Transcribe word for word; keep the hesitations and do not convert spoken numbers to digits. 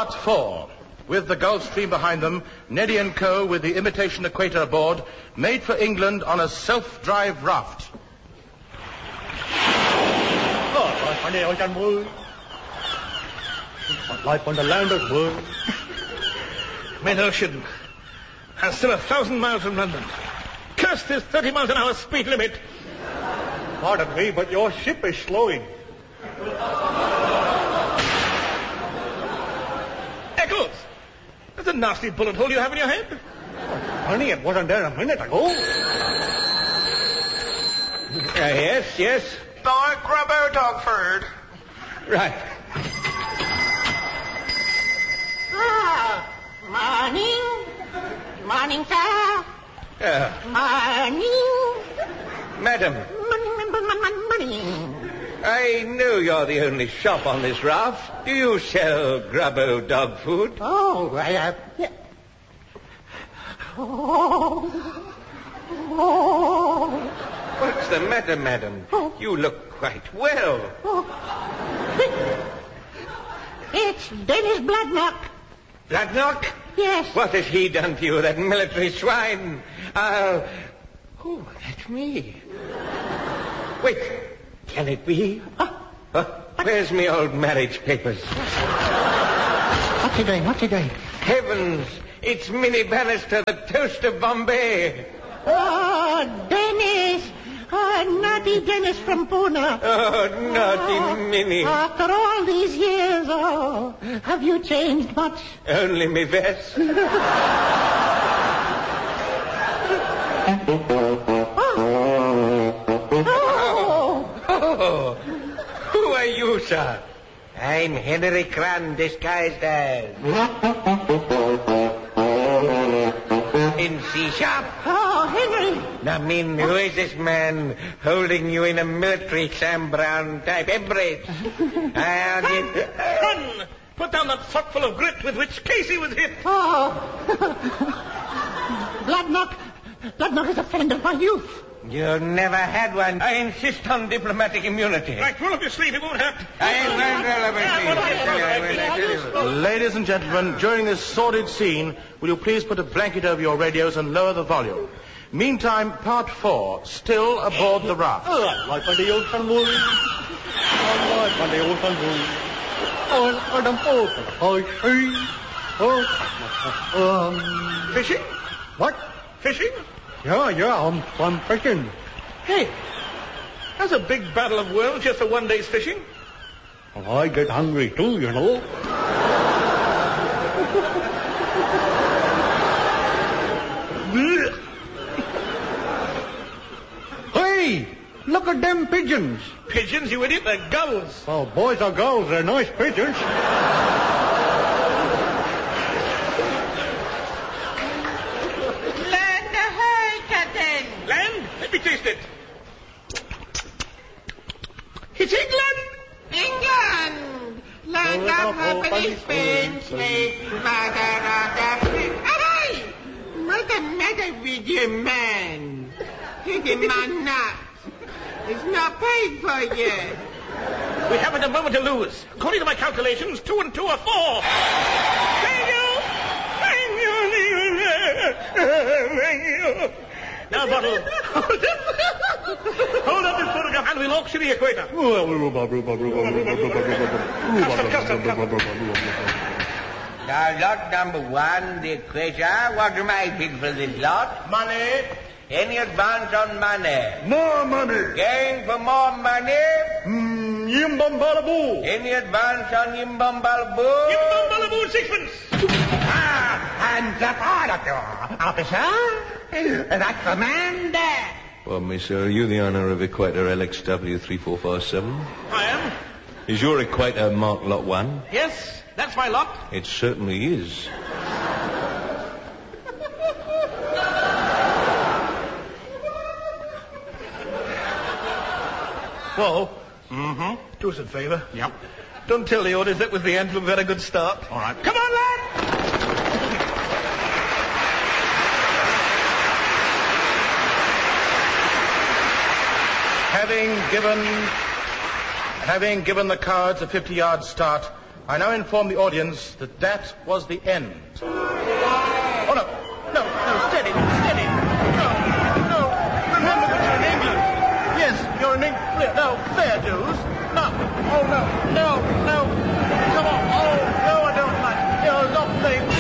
Part four. With the Gulf Stream behind them, Neddy and Co. with the imitation equator aboard, made for England on a self-drive raft. Life on the land of world. Mid-ocean. And still a thousand miles from London. Curse this thirty miles an hour speed limit. Pardon me, but your ship is slowing. Eccles! That's a nasty bullet hole you have in your head. Honey, it wasn't there a minute ago. Uh, yes, yes. Dog Grubbo Dogford. Right. Ah, morning. Morning, sir. Uh, Morning. madam, Morning, morning. I know you're the only shop on this raft. Do you sell Grubbo dog food? Oh, I have... Uh, oh. Oh. What's the matter, madam? Oh. You look quite well. Oh. It's Dennis Bloodknock. Bloodknock? Yes. What has he done to you, that military swine? I'll... Oh, that's me. Wait, can it be? Uh, Uh, where's me old marriage papers? what's he doing? What's he doing? Heavens, it's Minnie Bannister, the toast of Bombay. Oh, Dennis. Oh, naughty Dennis from Pune. Oh, naughty Minnie. After all these years, oh, have you changed much? Only me vest. Oh. Oh, who are you, sir? I'm Henry Cran, disguised as... In C-sharp. Oh, Henry. I mean, who is this man holding you in a military Sam Brown type embrace? I'll get... Run! Put down that sockful of grit with which Casey was hit. Oh. Bloodknock. Bloodknock is a friend of my youth. You never had one. I insist on diplomatic immunity. Right, roll up your sleeve. It won't hurt. I won't roll up my sleeve. Ladies and gentlemen, during this sordid scene, will you please put a blanket over your radios and lower the volume? Meantime, part four, still aboard the raft. Life on the ocean world. Life on the ocean world. On Adam Pope. I see. Oh. Um. Fishing? What? Fishing? Yeah, yeah, I'm, I'm fishing. Hey, that's a big battle of worlds just for one day's fishing. Well, I get hungry too, you know. Hey, look at them pigeons. Pigeons, you idiot, they're gulls. Well, boys or girls, they're nice pigeons. Land? Let me taste it. It's England! England. Land of hope and Spain, slave, mother of Africa. Hey! What's the matter with you, man? Taking my nuts. It's not paid for yet. We haven't a moment to lose. According to my calculations, two and two are four. Thank you! Thank you! Thank you! Now, Bottle. Hold up this photograph and we'll auction the equator. Custom, custom, custom. Now, lot number one, the equator. What am I bid for this lot? Money. Any advance on money? More money. Going for more money? Mm, Yimbambalaboo. Any advance on Yimbambalaboo? Yimbambalaboo, sixpence. Ah, hands up, all of you. Officer, that's the man there. Well, miss, are you the owner of Equator L X W three four five seven? I am. Is your Equator marked Lot one? Yes, that's my lot. It certainly is. Whoa. Mm-hmm. Do us a favour. Yep. Don't tell the orders that was the end to a very good start. All right. Come on, lad! Having given, having given the cards a fifty-yard start, I now inform the audience that that was the end. Oh, no. No, no, steady, steady. No, no. Remember that you're in England. Yes, you're in England. No, fair dues. No. Oh, no, no, no. Come on. Oh, no, I don't like it. You're not playing.